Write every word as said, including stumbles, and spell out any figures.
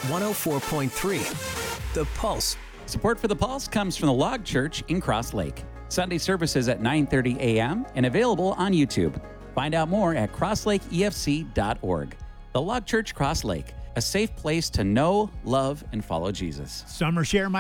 one oh four point three. The Pulse. Support for The Pulse comes from the Log Church in Cross Lake. Sunday services at nine thirty a.m. and available on YouTube. Find out more at cross lake e f c dot org. The Log Church Cross Lake, a safe place to know, love, and follow Jesus. Summer Share